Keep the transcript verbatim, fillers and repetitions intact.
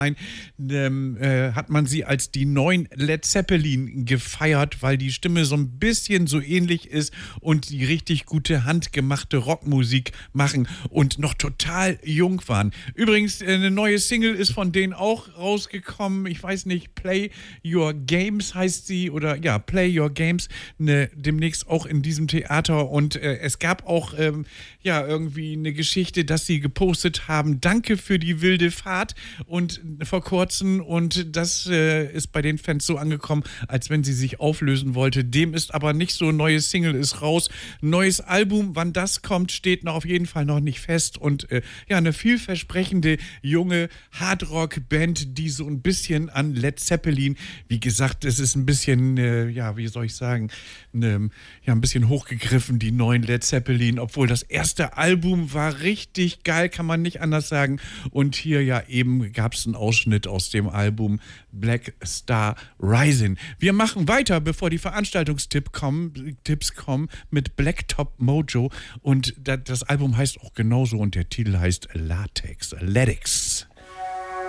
ähm, äh, hat man sie als die neuen Led Zeppelin gefeiert, weil die Stimme so ein bisschen so ähnlich ist und die richtig gute handgemachte Rockmusik machen und noch total jung waren. Übrigens, äh, eine neue Single ist von denen auch rausgekommen. Ich weiß nicht, Play Your Games heißt sie oder ja, Play Your Games, ne, demnächst auch in diesem Theater und äh, es gab auch ähm, ja irgendwie eine Geschichte, dass sie gepostet haben, danke für die wilde Fahrt und vor kurzem und das äh, ist bei den Fans so angekommen, als wenn sie sich auflösen wollte. Dem ist aber nicht so, neue Single ist raus, neues Album, wann das kommt, steht noch auf jeden Fall noch nicht fest und äh, ja, eine vielversprechende junge Hardrock-Band, die so ein bisschen an Led Zeppelin, wie gesagt, es ist ein bisschen, äh, ja, wie soll ich sagen, ne, ja, ein bisschen hochgegriffen, die neuen Led Zeppelin, obwohl das erste Album war richtig geil, kann man nicht anders sagen und hier ja eben gab es einen Ausschnitt aus dem Album Black Star Rising. Wir machen weiter, bevor die Veranstaltungstipps kommen, Tipps kommen mit Blacktop Mojo und das Album heißt auch genauso und der Titel heißt Latex, Athletics.